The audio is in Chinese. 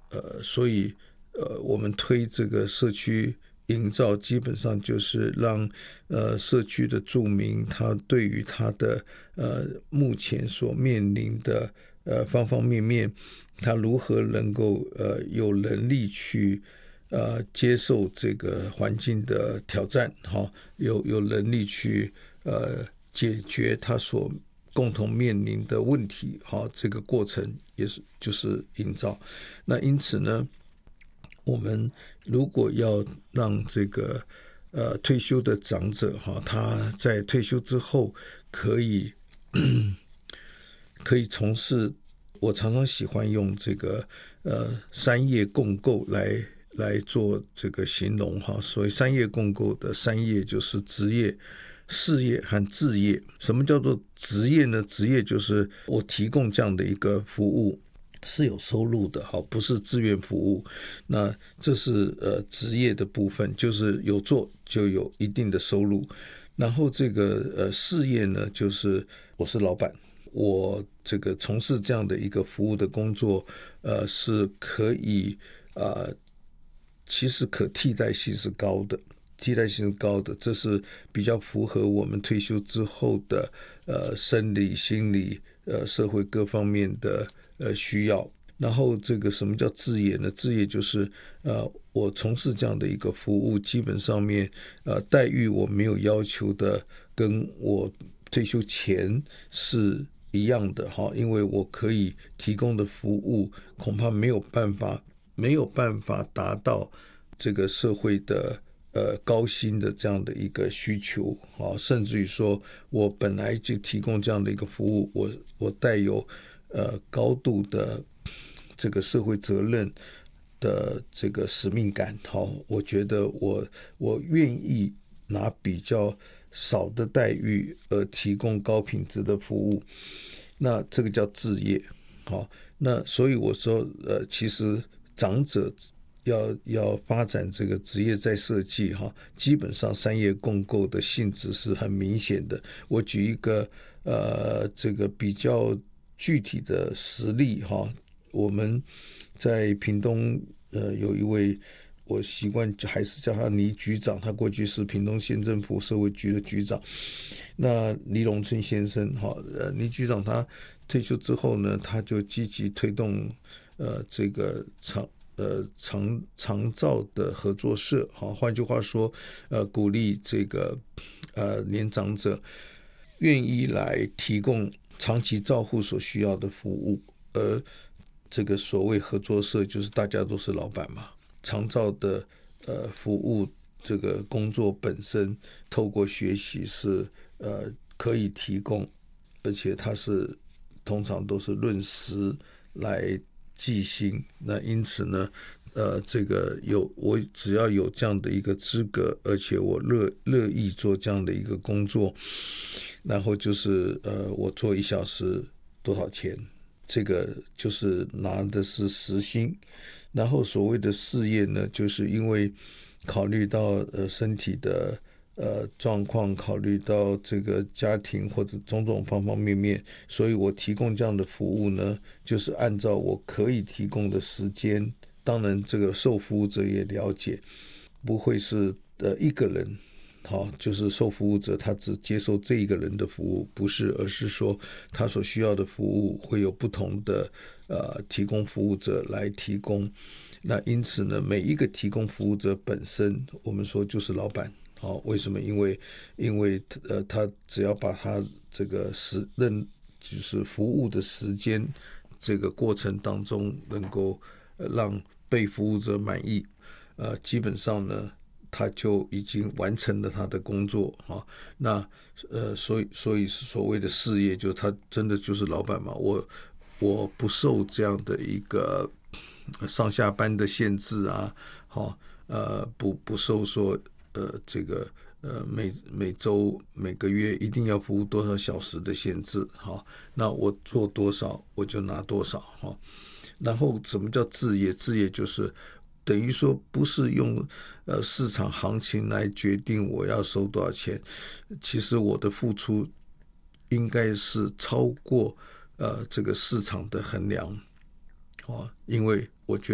所以我们推这个社区营造，基本上就是让社区的住民他对于他的目前所面临的方方面面，他如何能够有能力去接受这个环境的挑战，有能力去解决他所共同面临的问题，这个过程就是营造。那因此呢，我们如果要让这个退休的长者他在退休之后可以从事，我常常喜欢用这个三业共构来做这个形容所谓三业共构的三业就是职业、事业和志业。什么叫做职业呢？职业就是我提供这样的一个服务是有收入的，不是志愿服务。那这是职业的部分，就是有做就有一定的收入。然后这个事业呢，就是我是老板，我这个从事这样的一个服务的工作，是可以其实可替代性是高的，这是比较符合我们退休之后的生理、心理、社会各方面的需要。然后这个什么叫志业呢？志业就是我从事这样的一个服务，基本上面待遇我没有要求的，跟我退休前是一样的因为我可以提供的服务恐怕没有办法达到这个社会的高薪的这样的一个需求甚至于说我本来就提供这样的一个服务，我带有高度的这个社会责任的这个使命感我觉得我愿意拿比较少的待遇而提供高品质的服务，那这个叫志业那所以我说其实长者要发展这个职业再设计基本上三业共构的性质是很明显的。我举一个这个比较具体的实例我们在屏东有一位，我习惯还是叫他倪局长，他过去是屏东县政府社会局的局长。那倪荣春先生倪局长他退休之后呢，他就积极推动这个长照的合作社换句话说鼓励这个年长者愿意来提供长期照护所需要的服务，而这个所谓合作社就是大家都是老板嘛，长照的服务这个工作本身透过学习是可以提供，而且它是通常都是论时来计薪。那因此呢这个我只要有这样的一个资格，而且我乐意做这样的一个工作，然后就是我做1小时多少钱，这个就是拿的是时薪。然后所谓的事业呢，就是因为考虑到身体的状况，考虑到这个家庭或者种种方方面面，所以我提供这样的服务呢，就是按照我可以提供的时间。当然这个受服务者也了解，不会是一个人就是受服务者他只接受这一个人的服务，不是，而是说他所需要的服务会有不同的提供服务者来提供。那因此呢，每一个提供服务者本身，我们说就是老板为什么？因为他只要把他这个就是服务的时间这个过程当中能够让被服务者满意，基本上呢，他就已经完成了他的工作那所以所谓的事业，就他真的就是老板嘛。我不受这样的一个上下班的限制不受说这个每周每个月一定要服务多少小时的限制那我做多少我就拿多少然后什么叫志业？志业就是等于说不是用市场行情来决定我要收多少钱，其实我的付出应该是超过这个市场的衡量因为我觉得